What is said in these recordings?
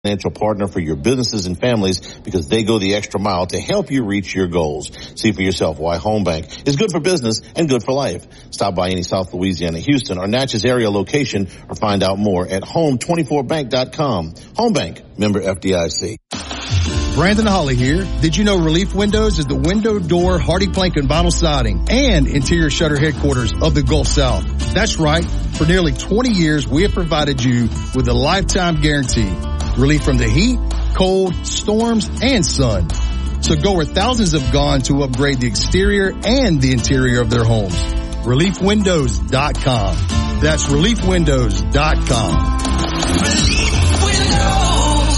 Financial partner for your businesses and families because they go the extra mile to help you reach your goals. See for yourself why Home Bank is good for business and good for life. Stop by any South Louisiana, Houston, or Natchez area location or find out more at home24bank.com. Home Bank, member FDIC. Brandon Holly here. Did you know Relief Windows is the window, door, hardy plank, and vinyl siding and interior shutter headquarters of the Gulf South? That's right. For nearly 20 years, we have provided you with a lifetime guarantee. Relief from the heat, cold, storms, and sun. So go where thousands have gone to upgrade the exterior and the interior of their homes. ReliefWindows.com. That's ReliefWindows.com. Relief Windows.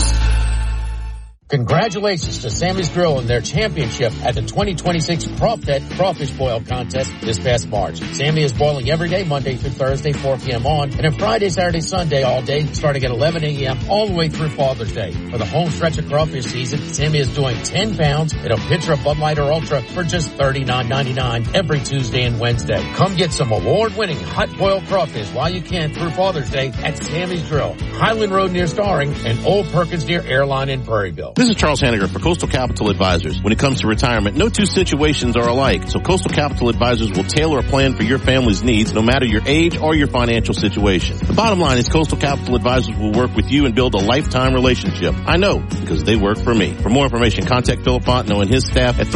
Congratulations to Sammy's Grill and their championship at the 2026 Crawfed Crawfish Boil Contest this past March. Sammy is boiling every day, Monday through Thursday, 4 p.m. on, and then Friday, Saturday, Sunday all day, starting at 11 a.m. all the way through Father's Day. For the home stretch of crawfish season, Sammy is doing 10 pounds in a pitcher of Bud Light or Ultra for just $39.99 every Tuesday and Wednesday. Come get some award-winning hot boiled crawfish while you can through Father's Day at Sammy's Grill, Highland Road near Starring, and Old Perkins near Airline in Prairieville. This is Charles Hanniger for Coastal Capital Advisors. When it comes to retirement, no two situations are alike. So Coastal Capital Advisors will tailor a plan for your family's needs, no matter your age or your financial situation. The bottom line is Coastal Capital Advisors will work with you and build a lifetime relationship. I know, because they work for me. For more information, contact Philip Fontenot and his staff at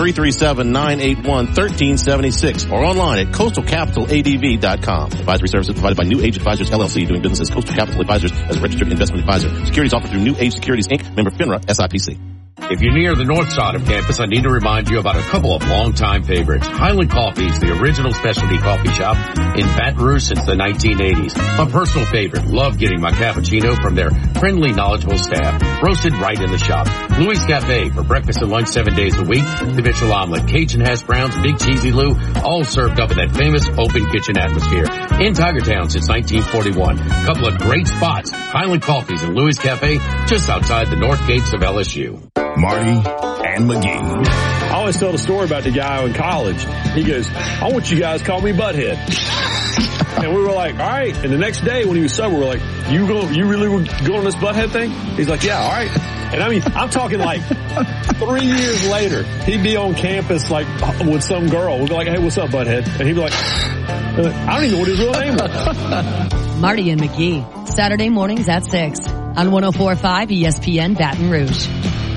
337-981-1376 or online at coastalcapitaladv.com. Advisory services provided by New Age Advisors, LLC, doing business as Coastal Capital Advisors as a registered investment advisor. Securities offered through New Age Securities, Inc., member FINRA, SIPC. If you're near the north side of campus, I need to remind you about a couple of longtime favorites. Highland Coffee is the original specialty coffee shop in Baton Rouge since the 1980s. My personal favorite. Love getting my cappuccino from their friendly, knowledgeable staff. Roasted right in the shop. Louis Cafe for breakfast and lunch 7 days a week. The Mitchell Omelet, Cajun Hash Browns, Big Cheesy Lou, all served up in that famous open kitchen atmosphere. In Tigertown since 1941. A couple of great spots. Highland Coffees and Louis Cafe just outside the north gates of LSU. Marty and McGee. I always tell the story about the guy in college. He goes, I want you guys to call me Butthead. And we were like, all right. And the next day when he was sober, we were like, you really were going on this Butthead thing? He's like, yeah, all right. And I mean, I'm talking like 3 years later, he'd be on campus like with some girl. We'd be like, hey, what's up, Butthead? And he'd be like, I don't even know what his real name was. Marty and McGee, Saturday mornings at 6 on 104.5 ESPN Baton Rouge.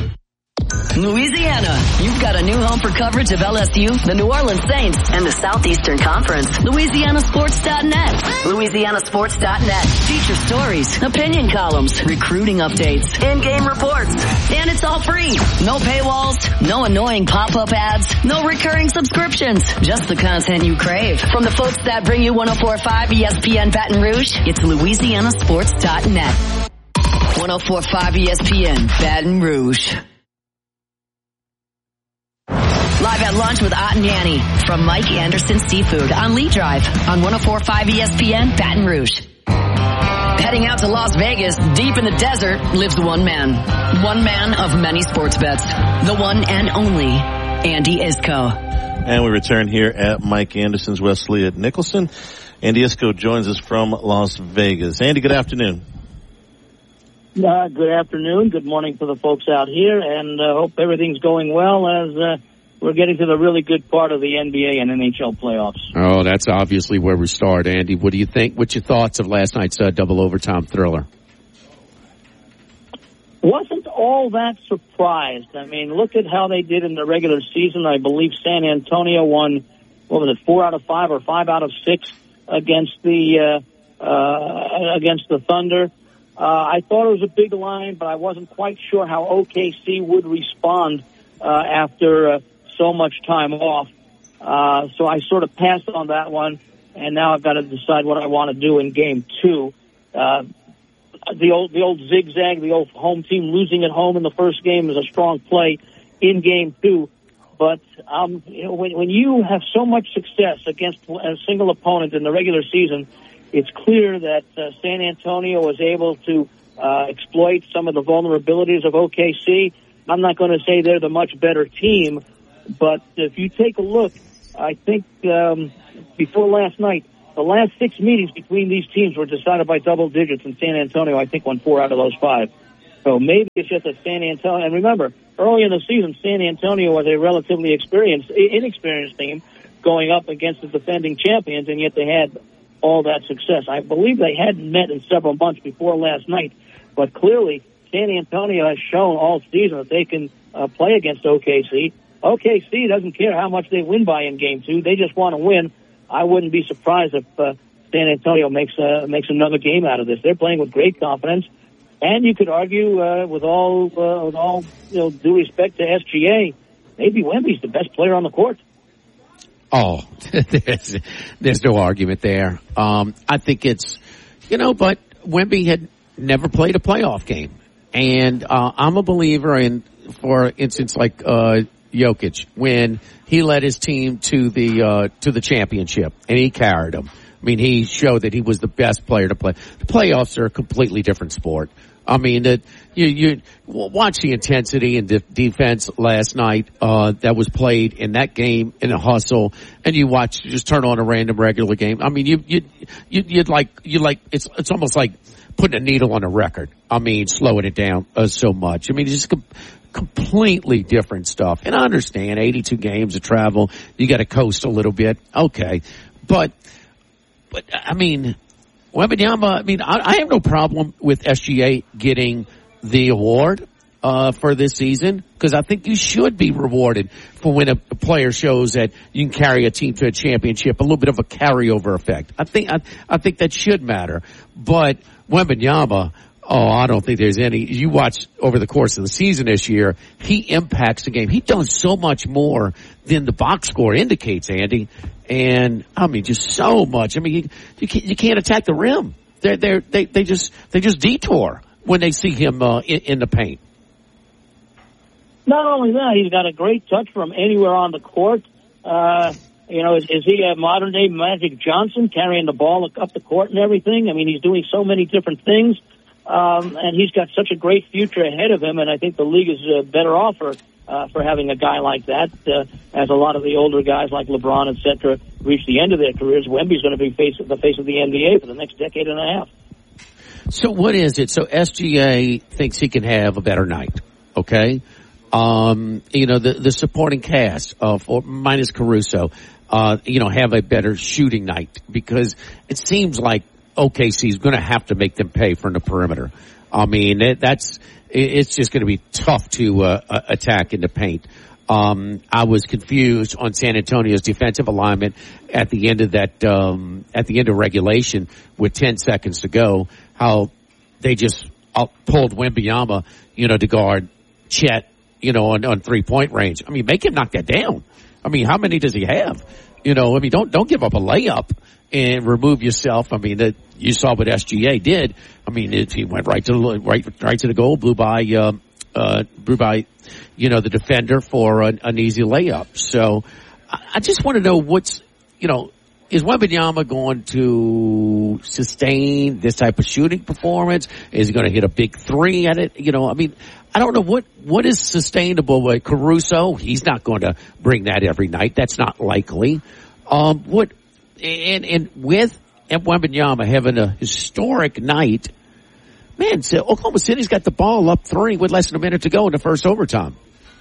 Louisiana, you've got a new home for coverage of LSU, the New Orleans Saints, and the Southeastern Conference. LouisianaSports.net. LouisianaSports.net. Feature stories, opinion columns, recruiting updates, in-game reports. And it's all free. No paywalls, no annoying pop-up ads, no recurring subscriptions. Just the content you crave. From the folks that bring you 104.5 ESPN Baton Rouge, it's LouisianaSports.net. 104.5 ESPN Baton Rouge. Live at lunch with Ott and Yanni from Mike Anderson Seafood on Lee Drive on 104.5 ESPN Baton Rouge. Heading out to Las Vegas, deep in the desert, lives one man. One man of many sports bets. The one and only Andy Iskoe. And we return here at Mike Anderson's Wesley at Nicholson. Andy Iskoe joins us from Las Vegas. Andy, good afternoon. Good afternoon. Good morning for the folks out here, and hope everything's going well as we're getting to the really good part of the NBA and NHL playoffs. Oh, that's obviously where we start, Andy. What do you think? What's your thoughts of last night's double overtime thriller? Wasn't all that surprised. I mean, look at how they did in the regular season. I believe San Antonio won, 4 out of 5 or 5 out of 6 against the Thunder. I thought it was a big line, but I wasn't quite sure how OKC would respond after so much time off. So I sort of passed on that one, and now I've got to decide what I want to do in Game 2. The old zigzag, the old home team losing at home in the first game is a strong play in Game 2. But when you have so much success against a single opponent in the regular season, it's clear that San Antonio was able to exploit some of the vulnerabilities of OKC. I'm not going to say they're the much better team, but if you take a look, I think before last night, the last 6 meetings between these teams were decided by double digits, and San Antonio, I think, won 4 out of those 5. So maybe it's just that San Antonio, and remember, early in the season, San Antonio was a relatively inexperienced team going up against the defending champions, and yet they had all that success. I believe they hadn't met in several months before last night, but clearly San Antonio has shown all season that they can play against OKC. OKC doesn't care how much they win by in Game 2. They just want to win. I wouldn't be surprised if San Antonio makes another game out of this. They're playing with great confidence. And you could argue, with all due respect to SGA, maybe Wemby's the best player on the court. Oh, there's no argument there. I think it's, but Wemby had never played a playoff game. And I'm a believer in, for instance, like Jokic, when he led his team to the championship and he carried them. I mean, he showed that he was the best player to play. The playoffs are a completely different sport. I mean, that you watch the intensity and defense last night that was played in that game in a hustle, and you just turn on a random regular game. I mean, you'd like it's almost like putting a needle on a record. I mean, slowing it down so much. I mean, it's just completely different stuff. And I understand 82 games of travel, you got to coast a little bit, okay, but I mean. Wembanyama, I mean, I have no problem with SGA getting the award for this season, because I think you should be rewarded for when a player shows that you can carry a team to a championship, a little bit of a carryover effect. I think that should matter. But Wembanyama, I don't think there's any. You watch over the course of the season this year, he impacts the game. He does so much more than the box score indicates, Andy. And I mean, just so much. I mean, you can't attack the rim. They just detour when they see him in the paint. Not only that, he's got a great touch from anywhere on the court. Is he a modern day Magic Johnson, carrying the ball up the court and everything? I mean, he's doing so many different things. And he's got such a great future ahead of him, and I think the league is better off for having a guy like that. As a lot of the older guys like LeBron, etc., reach the end of their careers, Wemby's going to be the face of the NBA for the next decade and a half. So what is it? So SGA thinks he can have a better night, okay? The supporting cast or minus Caruso, have a better shooting night, because it seems like OKC is going to have to make them pay from the perimeter. I mean, it's just going to be tough to attack in the paint. I was confused on San Antonio's defensive alignment at the end of regulation with 10 seconds to go, how they just pulled Wembanyama, to guard Chet, on 3-point range. I mean, make him knock that down. I mean, how many does he have? Don't give up a layup and remove yourself. I mean, you saw what SGA did. I mean, he went right to the goal, blew by the defender for an easy layup. So I just want to know is Wembanyama going to sustain this type of shooting performance? Is he going to hit a big three at it? I mean, I don't know what is sustainable with Caruso. He's not going to bring that every night. That's not likely. And with Wembanyama having a historic night, man, so Oklahoma City's got the ball up 3 with less than a minute to go in the first overtime.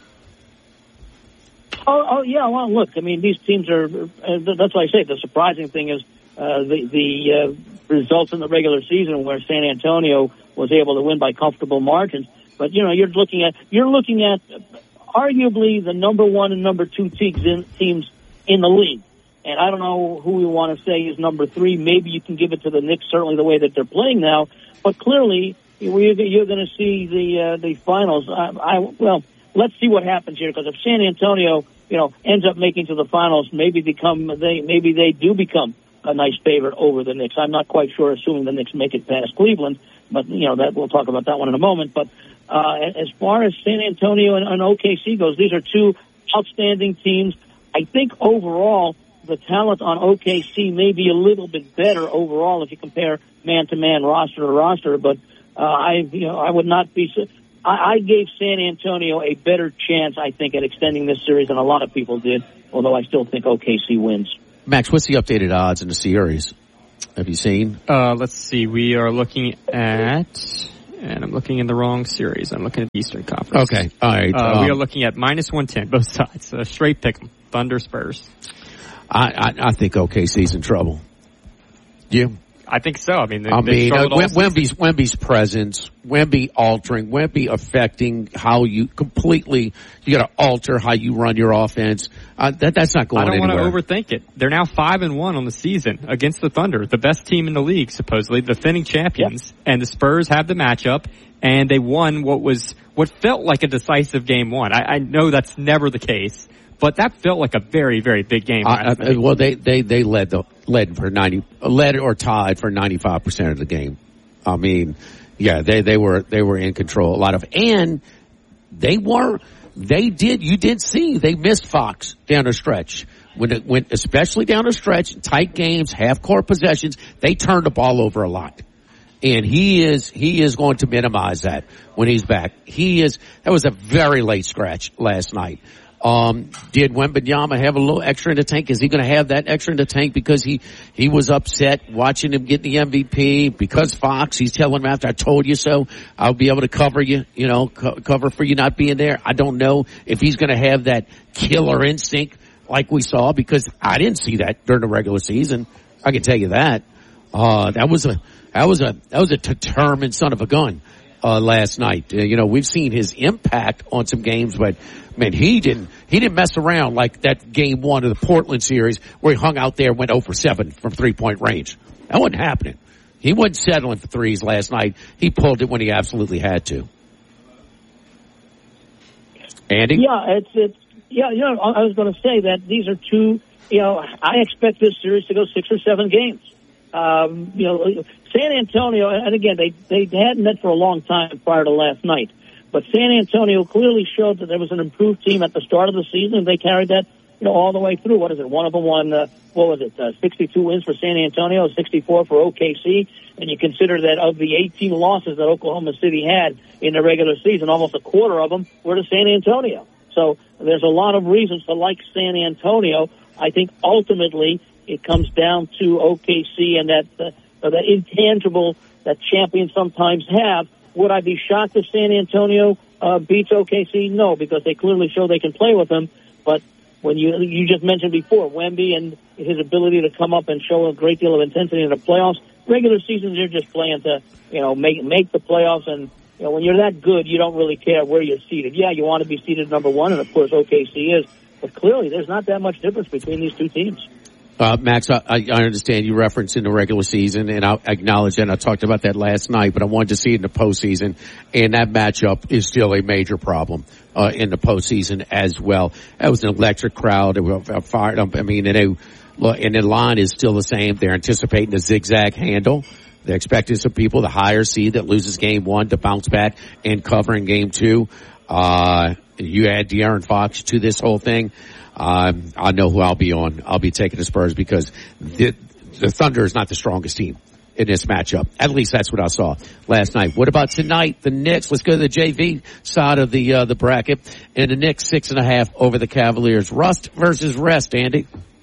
Oh, yeah. Well, look, I mean, these teams are. That's why I say the surprising thing is the results in the regular season, where San Antonio was able to win by comfortable margins. But you're looking at arguably the number 1 and number 2 teams in the league. And I don't know who we want to say is number 3. Maybe you can give it to the Knicks, certainly the way that they're playing now. But clearly, you're going to see the finals. Well, let's see what happens here, because if San Antonio, ends up making to the finals, maybe they do become a nice favorite over the Knicks. I'm not quite sure, assuming the Knicks make it past Cleveland, but that we'll talk about that one in a moment. But as far as San Antonio and OKC goes, these are two outstanding teams. I think overall the talent on OKC may be a little bit better overall if you compare man-to-man, roster to roster, but I would not be. I gave San Antonio a better chance, I think, at extending this series than a lot of people did, although I still think OKC wins. Max, what's the updated odds in the series? Have you seen? Let's see. We are looking at And I'm looking in the wrong series. I'm looking at the Eastern Conference. Okay, all right. We are looking at -110, both sides. Straight pick 'em. Thunder, Spurs. I think OKC's in trouble. You? I think so. I mean, Wemby's presence, Wemby altering, Wemby affecting how you completely, you got to alter how you run your offense. That's not going anywhere. I don't want to overthink it. They're now 5-1 on the season against the Thunder, the best team in the league, supposedly, the defending champions. Yep. And the Spurs have the matchup, and they won what felt like a decisive game one. I know that's never the case. But that felt like a very, very big game. Well, they led or tied for 95% of the game. I mean, yeah, they were in control a lot of, and you did see they missed Fox down the stretch. When it went, especially down the stretch, tight games, half court possessions, they turned the ball over a lot. And he is going to minimize that when he's back. That was a very late scratch last night. Did Wembanyama have a little extra in the tank? Is he going to have that extra in the tank because he was upset watching him get the MVP? Because Fox, he's telling him after I told you so, I'll be able to cover you, cover for you not being there. I don't know if he's going to have that killer instinct like we saw, because I didn't see that during the regular season. I can tell you that. That was a determined son of a gun. Last night, we've seen his impact on some games, but man, he didn't mess around like that game one of the Portland series where he hung out there, went 0 for 7 from 3-point range. That wasn't happening. He wasn't settling for threes last night. He pulled it when he absolutely had to. Andy? Yeah, I was going to say that these are two, I expect this series to go 6 or 7 games. San Antonio, and again, they hadn't met for a long time prior to last night, but San Antonio clearly showed that there was an improved team at the start of the season, and they carried that, all the way through. What is it? One of them won, 62 wins for San Antonio, 64 for OKC, and you consider that of the 18 losses that Oklahoma City had in the regular season, almost a quarter of them were to San Antonio. So there's a lot of reasons to like San Antonio. I think ultimately it comes down to OKC and that intangible that champions sometimes have. Would I be shocked if San Antonio beats OKC? No, because they clearly show they can play with them. But when you just mentioned before, Wemby and his ability to come up and show a great deal of intensity in the playoffs, regular seasons you're just playing to make the playoffs. And when you're that good, you don't really care where you're seated. Yeah, you want to be seated number one, and of course OKC is. But clearly, there's not that much difference between these two teams. Max, I understand you referenced in the regular season, and I acknowledge that. And I talked about that last night, but I wanted to see it in the postseason, and that matchup is still a major problem in the postseason as well. That was an electric crowd. They were fired up. I mean, and the line is still the same. They're anticipating a zigzag handle. They're expecting some people, the higher seed that loses game one, to bounce back and cover in game two. You add De'Aaron Fox to this whole thing. I know who I'll be on. I'll be taking the Spurs because the Thunder is not the strongest team in this matchup. At least that's what I saw last night. What about tonight? The Knicks. Let's go to the JV side of the bracket. And the Knicks 6.5 over the Cavaliers. Rust versus rest, Andy.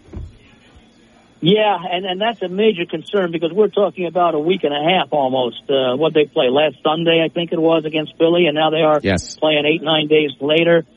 Yeah, and that's a major concern because we're talking about a week and a half almost. What they play last Sunday, I think it was, against Philly, and now they are playing 8-9 days later.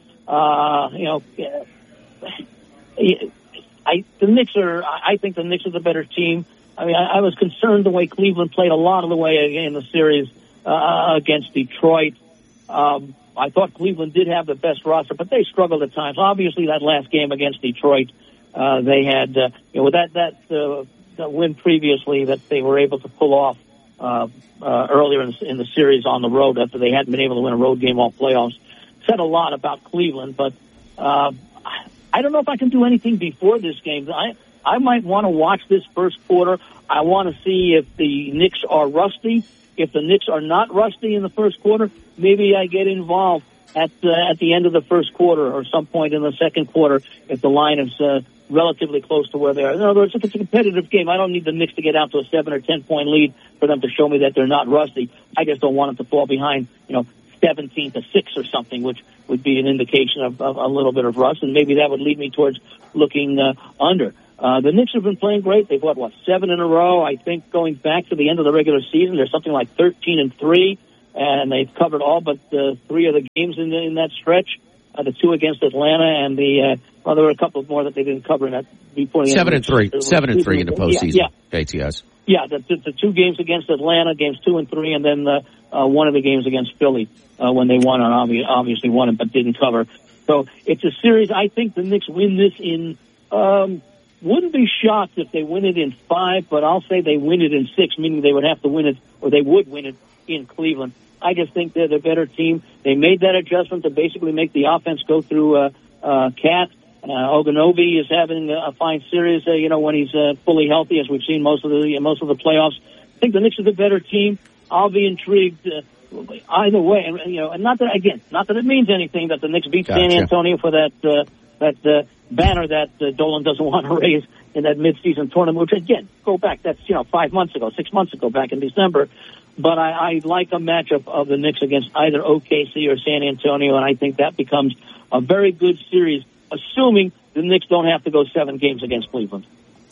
I think the Knicks are the better team. I mean, I was concerned the way Cleveland played a lot of the way in the series against Detroit. I thought Cleveland did have the best roster, but they struggled at times. Obviously, that last game against Detroit, they had with that win previously that they were able to pull off earlier in the series on the road after they hadn't been able to win a road game all playoffs. Said a lot about Cleveland, but I don't know if I can do anything before this game. I might want to watch this first quarter. I want to see if the Knicks are rusty. If the Knicks are not rusty in the first quarter, maybe I get involved at the end of the first quarter or some point in the second quarter if the line is relatively close to where they are. In other words, if it's a competitive game, I don't need the Knicks to get out to a 7 or 10 point lead for them to show me that they're not rusty. I just don't want them to fall behind, 17-6 or something, which would be an indication of a little bit of rust, and maybe that would lead me towards looking under. The Knicks have been playing great. They've won 7 in a row. I think going back to the end of the regular season, they're something like 13-3. and they've covered all but 3 of the games in that stretch. The 2 against Atlanta, and there were a couple more that they didn't cover in that. 7-3 in the postseason. ATS. Yeah, the 2 games against Atlanta, games 2 and 3, and then one of the games against Philly when they won, and obviously won it but didn't cover. So it's a series. I think the Knicks win this in. Wouldn't be shocked if they win it in 5, but I'll say they win it in 6, meaning they would have to win it, or they would win it in Cleveland. I just think they're the better team. They made that adjustment to basically make the offense go through Cat. Ogunjobi is having a fine series, when he's fully healthy, as we've seen most of the playoffs. I think the Knicks are the better team. I'll be intrigued either way, and not that it means anything that the Knicks beat San Antonio for that banner that Dolan doesn't want to raise in that midseason tournament. Which again, go back, that's 5 months ago, 6 months ago, back in December. But I like a matchup of the Knicks against either OKC or San Antonio, and I think that becomes a very good series, assuming the Knicks don't have to go 7 games against Cleveland.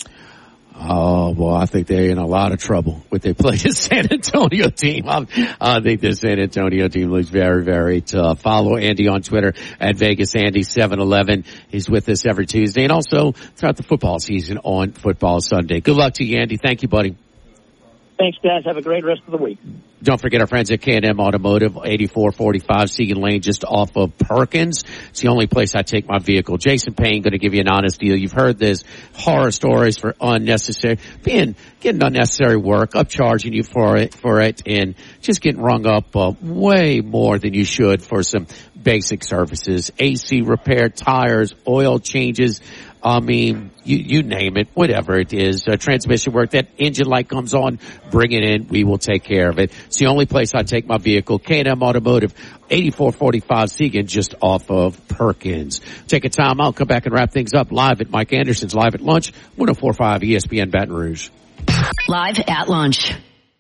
Oh, well, I think they're in a lot of trouble with they play the San Antonio team. I think the San Antonio team looks very, very tough. Follow Andy on Twitter at VegasAndy711. He's with us every Tuesday and also throughout the football season on Football Sunday. Good luck to you, Andy. Thank you, buddy. Thanks, guys. Have a great rest of the week. Don't forget our friends at K&M Automotive, 8445 Segan Lane, just off of Perkins. It's the only place I take my vehicle. Jason Payne going to give you an honest deal. You've heard this horror stories for getting unnecessary work, upcharging you for it, and just getting rung up way more than you should for some basic services. AC repair, tires, oil changes. I mean, you name it, whatever it is, transmission work, that engine light comes on, bring it in, we will take care of it. It's the only place I take my vehicle. K&M Automotive, 8445 Segan, just off of Perkins. Take a time out, come back and wrap things up live at Mike Anderson's Live at Lunch, 104.5 ESPN Baton Rouge. Live at Lunch.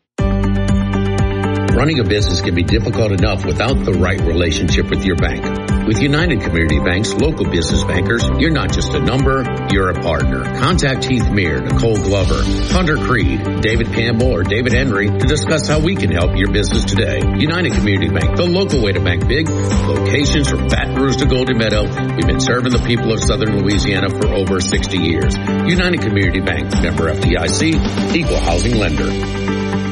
Running a business can be difficult enough without the right relationship with your bank. With United Community Bank's local business bankers, you're not just a number, you're a partner. Contact Heath Meir, Nicole Glover, Hunter Creed, David Campbell, or David Henry to discuss how we can help your business today. United Community Bank, the local way to bank big. Locations from Baton Rouge to Golden Meadow. We've been serving the people of Southern Louisiana for over 60 years. United Community Bank, member FDIC, equal housing lender.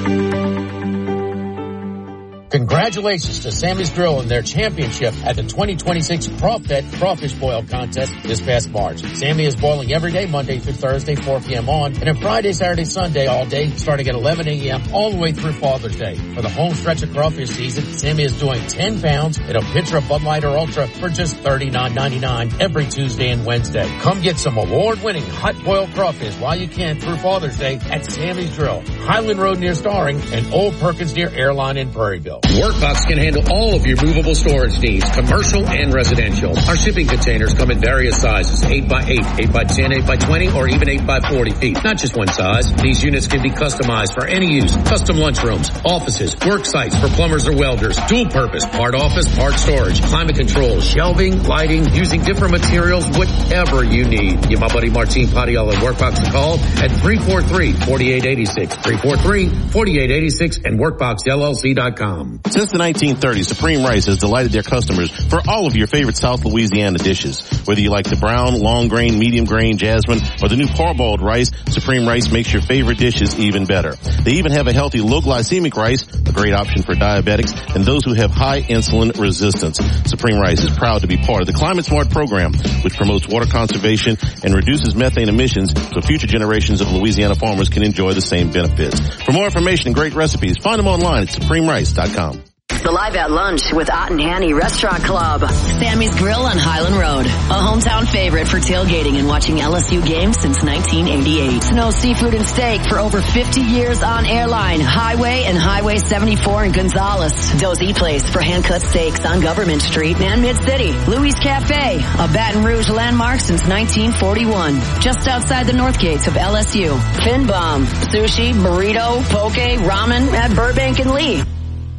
Congratulations to Sammy's Grill and their championship at the 2026 Crawfed Crawfish Boil Contest this past March. Sammy is boiling every day, Monday through Thursday, 4 p.m. on, and then Friday, Saturday, Sunday all day, starting at 11 a.m. all the way through Father's Day. For the home stretch of crawfish season, Sammy is doing 10 pounds in a pitcher of Bud Light or Ultra for just $39.99 every Tuesday and Wednesday. Come get some award-winning hot boiled crawfish while you can through Father's Day at Sammy's Grill, Highland Road near Starring, and Old Perkins near Airline in Prairieville. Workbox can handle all of your movable storage needs, commercial and residential. Our shipping containers come in various sizes, 8x8, 8x10, 8x20, or even 8x40 feet. Not just one size. These units can be customized for any use. Custom lunchrooms, offices, work sites for plumbers or welders, dual purpose, part office, part storage, climate control, shelving, lighting, using different materials, whatever you need. Give my buddy Martin Padial at Workbox a call at 343-4886, 343-4886, and WorkboxLLC.com. Since the 1930s, Supreme Rice has delighted their customers for all of your favorite South Louisiana dishes. Whether you like the brown, long grain, medium grain, jasmine, or the new parboiled rice, Supreme Rice makes your favorite dishes even better. They even have a healthy low glycemic rice, a great option for diabetics and those who have high insulin resistance. Supreme Rice is proud to be part of the Climate Smart program, which promotes water conservation and reduces methane emissions so future generations of Louisiana farmers can enjoy the same benefits. For more information and great recipes, find them online at supremerice.com. The Live at Lunch with Ott and Hanny Restaurant Club. Sammy's Grill on Highland Road. A hometown favorite for tailgating and watching LSU games since 1988. Snow Seafood and Steak for over 50 years on Airline, Highway, and Highway 74 in Gonzales. Dozy Place for hand-cut steaks on Government Street and Mid-City. Louis Cafe, a Baton Rouge landmark since 1941. Just outside the north gates of LSU. Fin Bomb, sushi, burrito, poke, ramen at Burbank and Lee.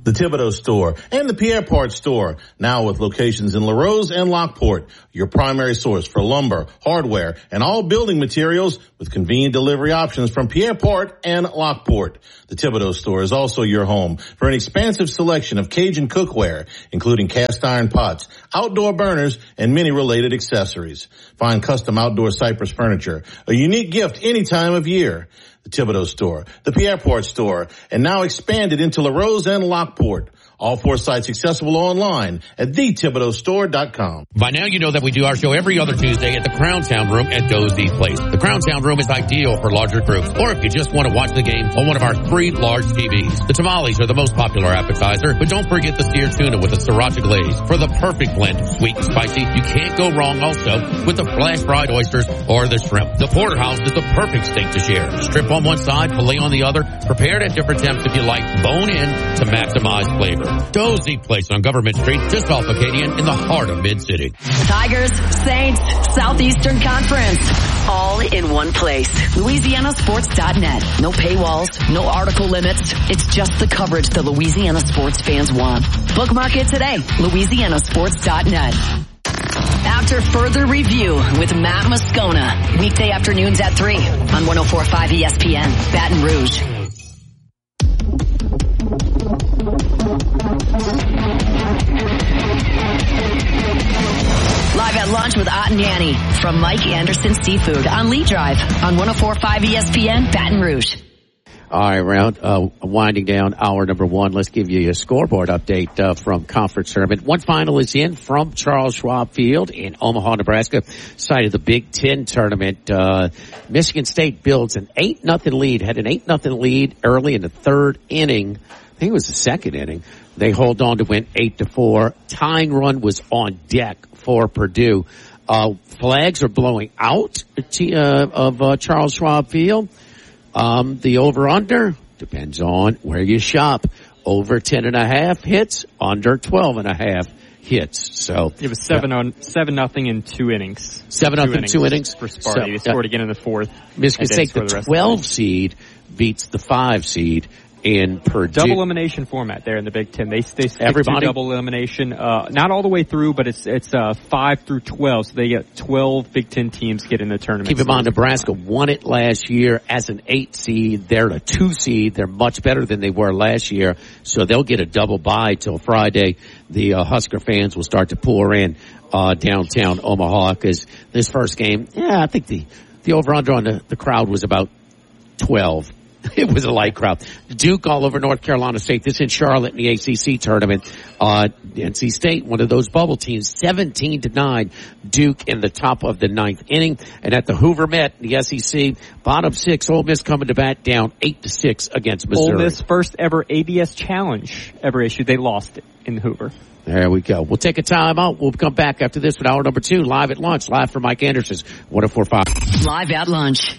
The Thibodeau Store, and the Pierre Part Store, now with locations in LaRose and Lockport, your primary source for lumber, hardware, and all building materials with convenient delivery options from Pierre Part and Lockport. The Thibodeau Store is also your home for an expansive selection of Cajun cookware, including cast iron pots, outdoor burners, and many related accessories. Find custom outdoor cypress furniture, a unique gift any time of year. The Thibodeau Store, the Pierre Part Store, and now expanded into LaRose and Lockport. All 4 sites accessible online at thethibodeaustore.com. By now you know that we do our show every other Tuesday at the Crown Sound Room at Dozy Place. The Crown Sound Room is ideal for larger groups, or if you just want to watch the game on one of our 3 large TVs. The tamales are the most popular appetizer, but don't forget the steer tuna with a sriracha glaze for the perfect blend of sweet and spicy. You can't go wrong also with the flash fried oysters or the shrimp. The porterhouse is the perfect steak to share. Strip on one side, filet on the other, prepared at different temps if you like, bone in to maximize flavor. Dozy Place on Government Street, just off Acadian in the heart of Mid-City. Tigers, Saints, Southeastern Conference, all in one place. LouisianaSports.net. No paywalls, no article limits. It's just the coverage the Louisiana sports fans want. Bookmark it today. LouisianaSports.net. After further review with Matt Moscona, weekday afternoons at 3 on 104.5 ESPN, Baton Rouge. Live at lunch with Ott and Annie from Mike Anderson Seafood on Lee Drive on 104.5 ESPN, Baton Rouge. All right, round winding down hour number 1. Let's give you a scoreboard update from conference tournament. One final is in from Charles Schwab Field in Omaha, Nebraska, site of the Big Ten tournament. Michigan State builds an 8-0 lead, had an 8-0 lead early in the 3rd inning. I think it was the 2nd inning. They hold on to win 8-4. Tying run was on deck for Purdue. Flags are blowing out of Charles Schwab Field. The over-under depends on where you shop. Over 10.5 hits, under 12.5 hits. So it was 7-0 in 2 innings. 7-0 in 2 innings for Sparty. They scored again in the 4th. Michigan State, the 12 seed beats the 5 seed in Purdue. Double elimination format there in the Big Ten. They stick to double elimination. Not all the way through, but it's 5 through 12. So they get 12 Big Ten teams get in the tournament. Keep in mind, Nebraska won it last year as an 8 seed. They're a 2 seed. They're much better than they were last year. So they'll get a double bye till Friday. The Husker fans will start to pour in downtown Omaha because this first game, I think the over-under on the crowd was about 12. It was a light crowd. Duke all over North Carolina State. This in Charlotte in the ACC tournament. NC State, one of those bubble teams, 17-9. Duke in the top of the 9th inning. And at the Hoover Met, the SEC, bottom 6, Ole Miss coming to bat down 8-6 against Missouri. Ole Miss first ever ABS challenge ever issued. They lost it in Hoover. There we go. We'll take a time out. We'll come back after this with hour number 2, live at lunch, live from Mike Anderson's 104.5. Live at lunch.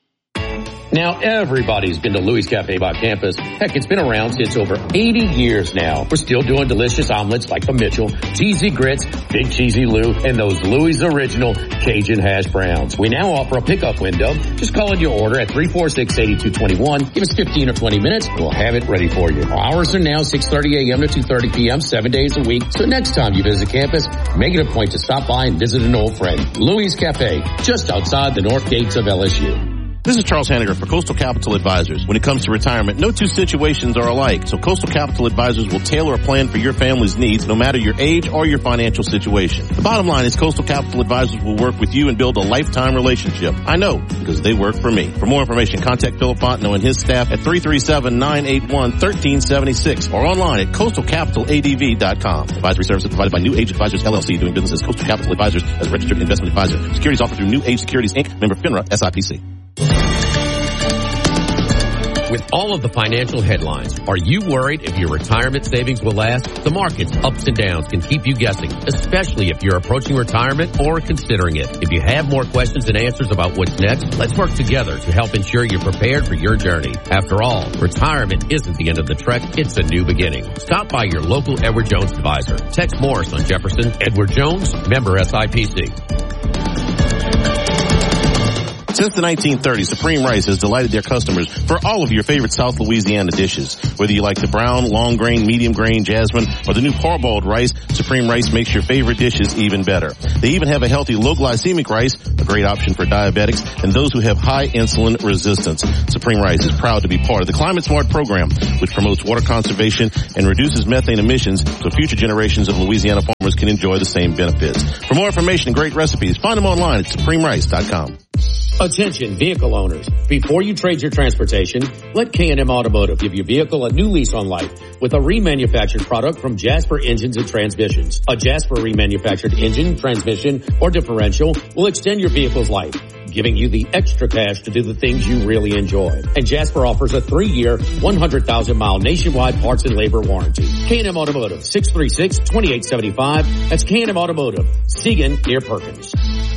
Now, everybody's been to Louis Cafe by Campus. Heck, it's been around since over 80 years now. We're still doing delicious omelets like the Mitchell, cheesy grits, big cheesy Lou, and those Louis original Cajun hash browns. We now offer a pickup window. Just call in your order at 346-8221. Give us 15 or 20 minutes. We'll have it ready for you. Our hours are now 6:30 a.m. to 2:30 p.m., 7 days a week. So next time you visit campus, make it a point to stop by and visit an old friend. Louis Cafe, just outside the north gates of LSU. This is Charles Hanniger for Coastal Capital Advisors. When it comes to retirement, no 2 situations are alike, so Coastal Capital Advisors will tailor a plan for your family's needs, no matter your age or your financial situation. The bottom line is Coastal Capital Advisors will work with you and build a lifetime relationship. I know, because they work for me. For more information, contact Philip Fontenot and his staff at 337-981-1376 or online at coastalcapitaladv.com. Advisory services provided by New Age Advisors, LLC, doing business as Coastal Capital Advisors as a registered investment advisor. Securities offered through New Age Securities, Inc., member FINRA, SIPC. With all of the financial headlines, are you worried if your retirement savings will last? The market's ups and downs can keep you guessing, especially if you're approaching retirement or considering it. If you have more questions than answers about what's next, let's work together to help ensure you're prepared for your journey. After all, retirement isn't the end of the trek, it's a new beginning. Stop by your local Edward Jones advisor. Text Morris on Jefferson. Edward Jones, member SIPC. Since the 1930s, Supreme Rice has delighted their customers for all of your favorite South Louisiana dishes. Whether you like the brown, long grain, medium grain, jasmine, or the new parboiled rice, Supreme Rice makes your favorite dishes even better. They even have a healthy low glycemic rice, a great option for diabetics and those who have high insulin resistance. Supreme Rice is proud to be part of the Climate Smart program, which promotes water conservation and reduces methane emissions so future generations of Louisiana farmers can enjoy the same benefits. For more information and great recipes, find them online at supremerice.com. Attention vehicle owners. Before you trade your transportation, let K&M Automotive give your vehicle a new lease on life with a remanufactured product from Jasper Engines and Transmissions. A Jasper remanufactured engine, transmission, or differential will extend your vehicle's life, giving you the extra cash to do the things you really enjoy. And Jasper offers a 3-year, 100,000-mile nationwide parts and labor warranty. K&M Automotive, 636-2875. That's K&M Automotive, Segan near Perkins.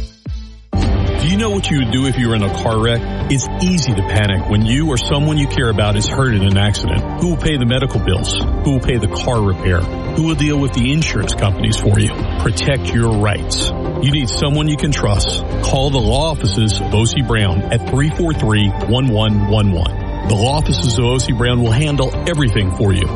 Do you know what you would do if you were in a car wreck? It's easy to panic when you or someone you care about is hurt in an accident. Who will pay the medical bills? Who will pay the car repair? Who will deal with the insurance companies for you? Protect your rights. You need someone you can trust. Call the law offices of O.C. Brown at 343-1111. The law offices of O.C. Brown will handle everything for you.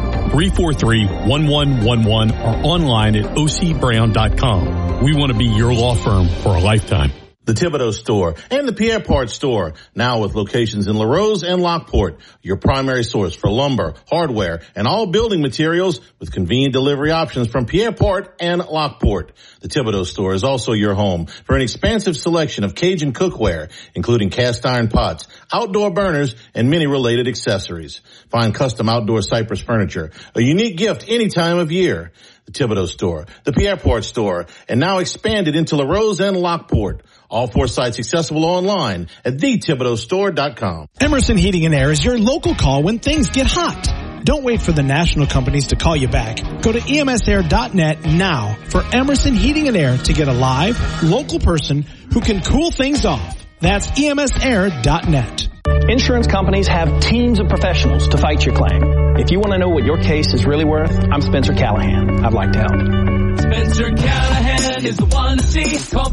343-1111 or online at ocbrown.com. We want to be your law firm for a lifetime. The Thibodeau Store and the Pierre Part Store, now with locations in LaRose and Lockport, your primary source for lumber, hardware, and all building materials with convenient delivery options from Pierre Part and Lockport. The Thibodeau Store is also your home for an expansive selection of Cajun cookware, including cast iron pots, outdoor burners, and many related accessories. Find custom outdoor cypress furniture, a unique gift any time of year. The Thibodeau Store, the Pierre Part Store, and now expanded into LaRose and Lockport. All 4 sites accessible online at thethibodeaustore.com. Emerson Heating and Air is your local call when things get hot. Don't wait for the national companies to call you back. Go to emsair.net now for Emerson Heating and Air to get a live, local person who can cool things off. That's emsair.net. Insurance companies have teams of professionals to fight your claim. If you want to know what your case is really worth, I'm Spencer Callahan. I'd like to help. Spencer Callahan is the one to see. Call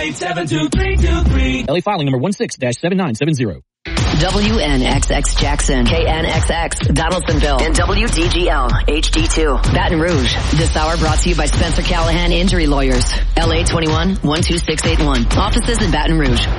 387-2323. LA filing number 16-7970. WNXX Jackson, KNXX Donaldsonville, and WDGL HD2 Baton Rouge. This hour brought to you by Spencer Callahan Injury Lawyers. LA 21-12681. Offices in Baton Rouge.